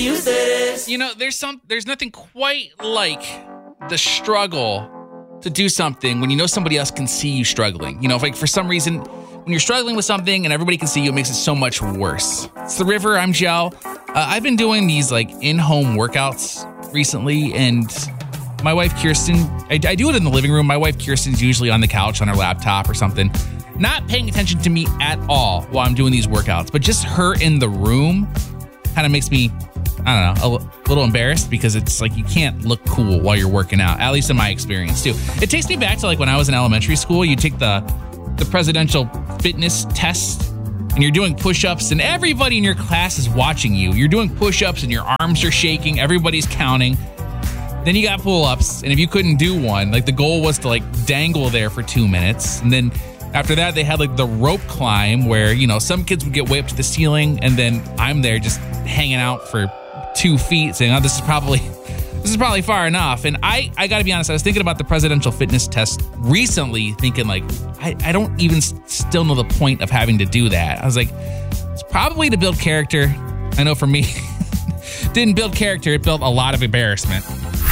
y ustedes. You know, there's nothing quite like the struggle to do something when you know somebody else can see you struggling. You know, if like for some reason, when you're struggling with something and everybody can see you, it makes it so much worse. It's The River. I'm Joe. I've been doing these like in-home workouts recently, and my wife Kirsten, I do it in the living room. My wife Kirsten's usually on the couch on her laptop or something, not paying attention to me at all while I'm doing these workouts, but just her in the room kind of makes me, I don't know, a little embarrassed, because it's like you can't look cool while you're working out, at least in my experience too. It takes me back to like when I was in elementary school. You take the presidential fitness test and you're doing push-ups and everybody in your class is watching you. You're doing push-ups and your arms are shaking. Everybody's counting. Then you got pull-ups, and if you couldn't do one, like the goal was to like dangle there for 2 minutes. And then after that, they had like the rope climb where, you know, some kids would get way up to the ceiling, and then I'm there just hanging out for 2 feet saying, oh, this is probably far enough. And I got to be honest, I was thinking about the presidential fitness test recently, thinking like, I don't even still know the point of having to do that. I was like, it's probably to build character. I know for me, didn't build character, it built a lot of embarrassment.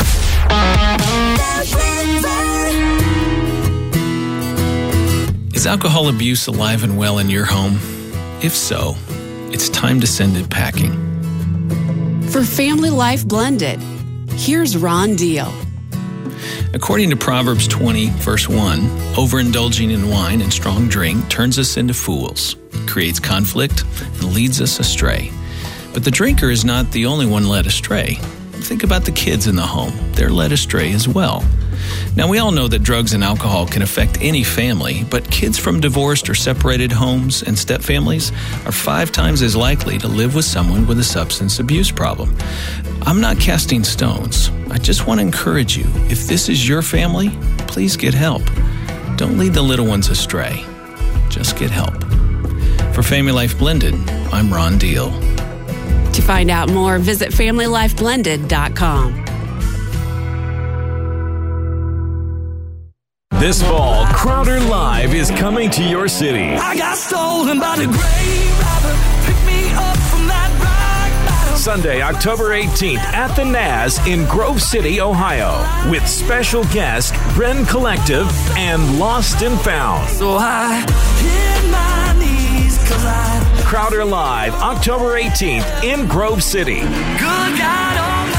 Is alcohol abuse alive and well in your home? If so, it's time to send it packing. For Family Life Blended, here's Ron Deal. According to Proverbs 20, verse 1, overindulging in wine and strong drink turns us into fools, creates conflict, and leads us astray. But the drinker is not the only one led astray. Think about the kids in the home. They're led astray as well. Now, we all know that drugs and alcohol can affect any family, but kids from divorced or separated homes and stepfamilies are 5 times as likely to live with someone with a substance abuse problem. I'm not casting stones. I just want to encourage you. If this is your family, please get help. Don't lead the little ones astray. Just get help. For Family Life Blended, I'm Ron Deal. To find out more, visit FamilyLifeBlended.com. This fall, Crowder Live is coming to your city. I got stolen by the grave robber. Pick me up from that rock bottom. Sunday, October 18th at the Naz in Grove City, Ohio, with special guest Bren Collective and Lost and Found. So I hit my knees 'cause I Crowder Live, October 18th in Grove City. good God Almighty.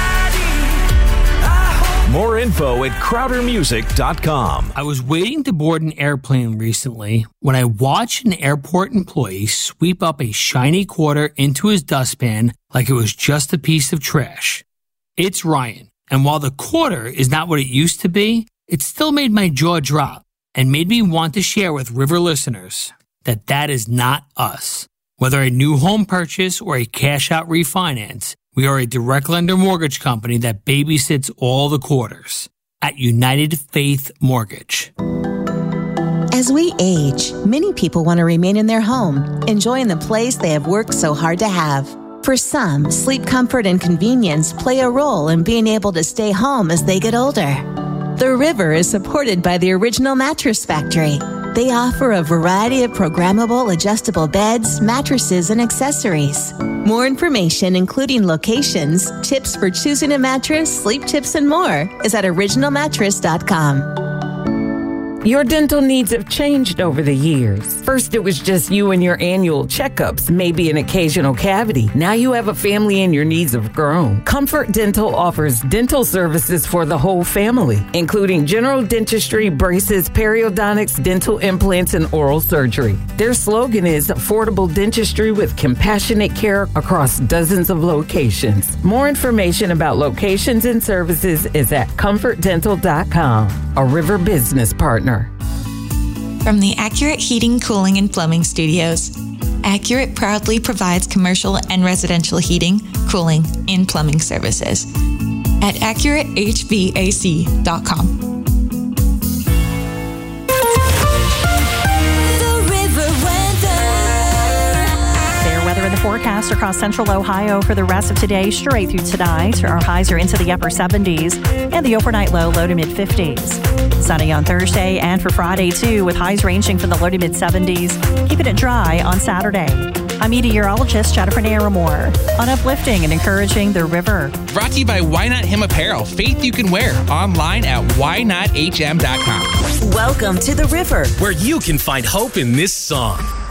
More info at crowdermusic.com. I was waiting to board an airplane recently when I watched an airport employee sweep up a shiny quarter into his dustpan like it was just a piece of trash. It's Ryan, and while the quarter is not what it used to be, it still made my jaw drop and made me want to share with River listeners that is not us. Whether a new home purchase or a cash-out refinance, we are a direct lender mortgage company that babysits all the quarters at United Faith Mortgage. As we age, many people want to remain in their home, enjoying the place they have worked so hard to have. For some, sleep comfort and convenience play a role in being able to stay home as they get older. The River is supported by the Original Mattress Factory. They offer a variety of programmable adjustable beds, mattresses, and accessories. More information, including locations, tips for choosing a mattress, sleep tips, and more, is at originalmattress.com. Your dental needs have changed over the years. First, it was just you and your annual checkups, maybe an occasional cavity. Now you have a family and your needs have grown. Comfort Dental offers dental services for the whole family, including general dentistry, braces, periodontics, dental implants, and oral surgery. Their slogan is affordable dentistry with compassionate care across dozens of locations. More information about locations and services is at comfortdental.com, a River business partner. From the Accurate Heating, Cooling, and Plumbing Studios, Accurate proudly provides commercial and residential heating, cooling, and plumbing services at AccurateHVAC.com. Weather in the forecast across central Ohio for the rest of today, straight through tonight. Our highs are into the upper 70s and the overnight low to mid 50s. Sunny on Thursday and for Friday too, with highs ranging from the low to mid 70s. Keeping it dry on Saturday. I'm meteorologist Jennifer Naramore on uplifting and encouraging the river. Brought to you by Why Not Him Apparel. Faith you can wear. Online at whynothm.com. Welcome to the river, where you can find hope in this song.